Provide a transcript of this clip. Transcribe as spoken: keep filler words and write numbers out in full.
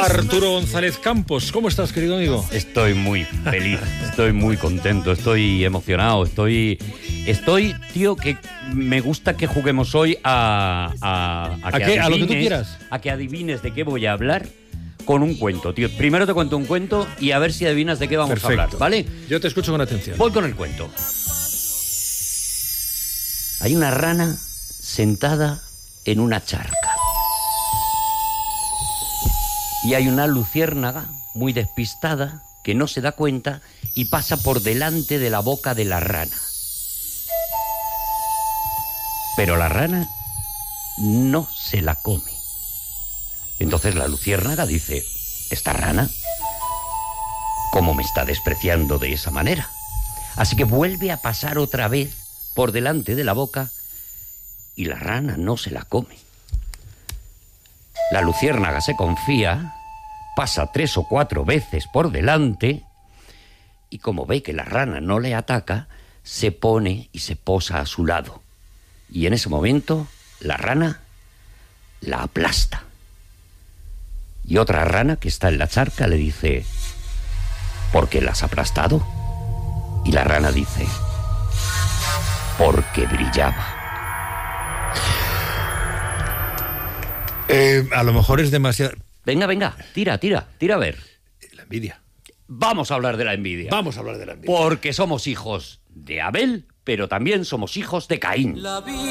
Arturo González Campos, ¿cómo estás, querido amigo? Estoy muy feliz, estoy muy contento, estoy emocionado, estoy... Estoy, tío, que me gusta que juguemos hoy a... ¿A, a, ¿A qué? ¿A lo que tú quieras? A que adivines de qué voy a hablar con un cuento, tío. Primero te cuento un cuento y a ver si adivinas de qué vamos Perfecto. a hablar, ¿vale? Yo te escucho con atención. Voy con el cuento. Hay una rana sentada en una charca. Y hay una luciérnaga muy despistada que no se da cuenta y pasa por delante de la boca de la rana. Pero la rana no se la come. Entonces la luciérnaga dice: esta rana, ¿cómo me está despreciando de esa manera? Así que vuelve a pasar otra vez por delante de la boca y la rana no se la come. La luciérnaga se confía, pasa tres o cuatro veces por delante y como ve que la rana no le ataca, se pone y se posa a su lado. Y en ese momento la rana la aplasta. Y otra rana que está en la charca le dice: ¿por qué la has aplastado? Y la rana dice: porque brillaba. Eh, a lo mejor es demasiado... Venga, venga, tira, tira, tira a ver. La envidia. Vamos a hablar de la envidia. Vamos a hablar de la envidia. Porque somos hijos de Abel, pero también somos hijos de Caín.